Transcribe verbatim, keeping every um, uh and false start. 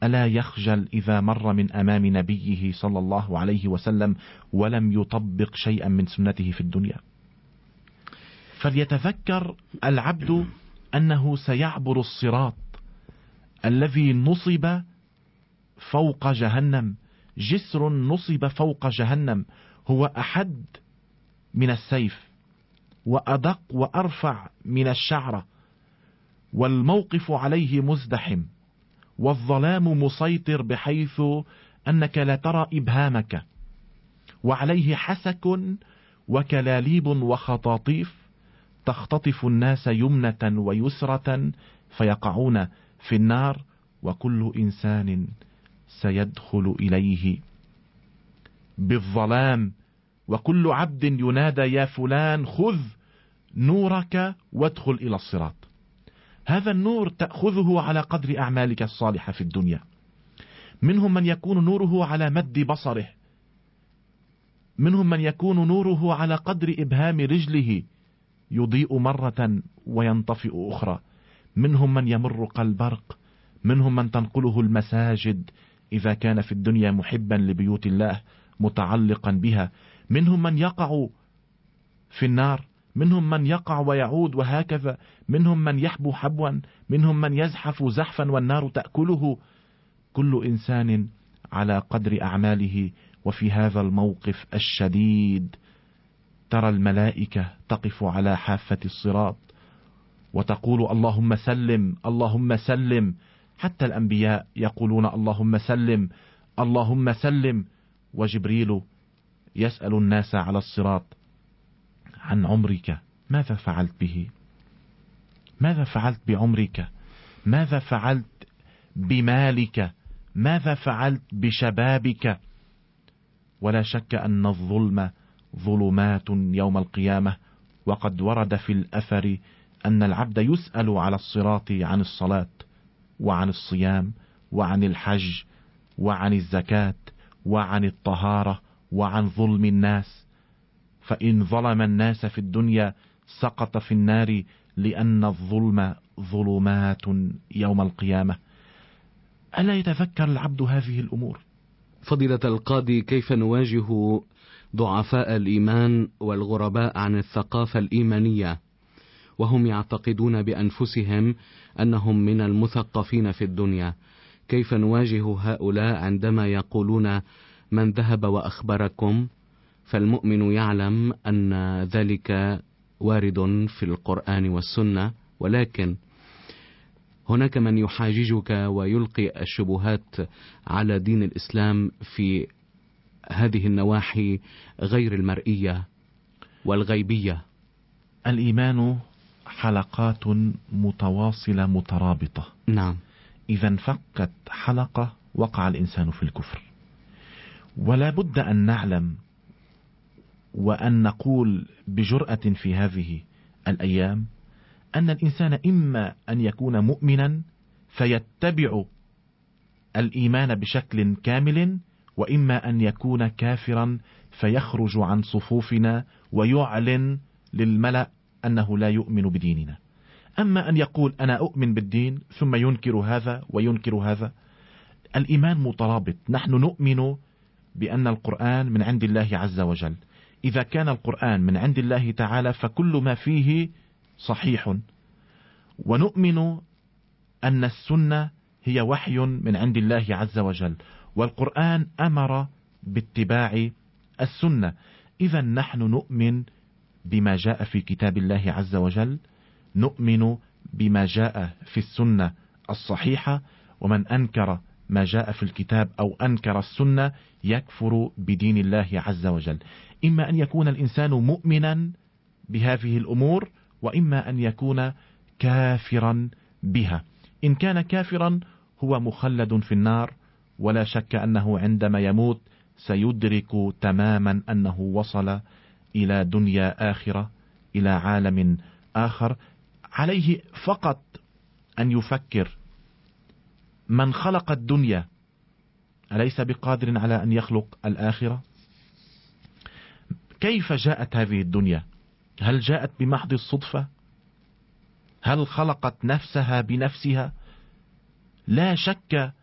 ألا يخجل إذا مر من أمام نبيه صلى الله عليه وسلم ولم يطبق شيئا من سنته في الدنيا؟ فليتذكر العبد أنه سيعبر الصراط الذي نصب فوق جهنم، جسر نصب فوق جهنم هو أحد من السيف وأدق وأرفع من الشعرة، والموقف عليه مزدحم، والظلام مسيطر بحيث أنك لا ترى إبهامك، وعليه حسك وكلاليب وخطاطيف تختطف الناس يمنة ويسرة فيقعون في النار، وكل إنسان سيدخل إليه بالظلام، وكل عبد ينادى يا فلان خذ نورك وادخل إلى الصراط. هذا النور تأخذه على قدر أعمالك الصالحة في الدنيا. منهم من يكون نوره على مد بصره، منهم من يكون نوره على قدر إبهام رجله يضيء مرة وينطفئ أخرى، منهم من يمر كالبرق، منهم من تنقله المساجد إذا كان في الدنيا محبا لبيوت الله متعلقا بها، منهم من يقع في النار، منهم من يقع ويعود، وهكذا منهم من يحبو حبوا، منهم من يزحف زحفا والنار تأكله. كل إنسان على قدر أعماله. وفي هذا الموقف الشديد ترى الملائكة تقف على حافة الصراط وتقول اللهم سلم اللهم سلم، حتى الأنبياء يقولون اللهم سلم اللهم سلم، وجبريل يسأل الناس على الصراط عن عمرك، ماذا فعلت به؟ ماذا فعلت بعمرك؟ ماذا فعلت بمالك؟ ماذا فعلت بشبابك؟ ولا شك أن الظلم ظلمات يوم القيامة، وقد ورد في الأثر أن العبد يسأل على الصراط عن الصلاة وعن الصيام وعن الحج وعن الزكاة وعن الطهارة وعن ظلم الناس، فإن ظلم الناس في الدنيا سقط في النار، لأن الظلم ظلمات يوم القيامة. ألا يتذكر العبد هذه الأمور؟ فضيلة القاضي، كيف نواجه ضعفاء الإيمان والغرباء عن الثقافة الإيمانية وهم يعتقدون بأنفسهم أنهم من المثقفين في الدنيا؟ كيف نواجه هؤلاء عندما يقولون من ذهب وأخبركم؟ فالمؤمن يعلم أن ذلك وارد في القرآن والسنة، ولكن هناك من يحاججك ويلقي الشبهات على دين الإسلام في هذه النواحي غير المرئية والغيبية. الإيمان حلقات متواصلة مترابطة. نعم. إذا انفكت حلقة وقع الإنسان في الكفر. ولا بد أن نعلم وأن نقول بجرأة في هذه الأيام أن الإنسان إما أن يكون مؤمنا فيتبع الإيمان بشكل كامل، وإما أن يكون كافرا فيخرج عن صفوفنا ويعلن للملأ أنه لا يؤمن بديننا. أما أن يقول أنا أؤمن بالدين ثم ينكر هذا وينكر هذا، الإيمان مترابط. نحن نؤمن بأن القرآن من عند الله عز وجل. إذا كان القرآن من عند الله تعالى فكل ما فيه صحيح، ونؤمن أن السنة هي وحي من عند الله عز وجل، والقرآن أمر باتباع السنة. إذا نحن نؤمن بما جاء في كتاب الله عز وجل، نؤمن بما جاء في السنة الصحيحة، ومن أنكر ما جاء في الكتاب أو أنكر السنة يكفر بدين الله عز وجل. إما أن يكون الإنسان مؤمنا بهذه الأمور، وإما أن يكون كافرا بها. إن كان كافرا هو مخلد في النار، ولا شك أنه عندما يموت سيدرك تماما أنه وصل إلى دنيا آخرة، إلى عالم آخر. عليه فقط أن يفكر من خلق الدنيا أليس بقادر على أن يخلق الآخرة؟ كيف جاءت هذه الدنيا؟ هل جاءت بمحض الصدفة؟ هل خلقت نفسها بنفسها؟ لا شك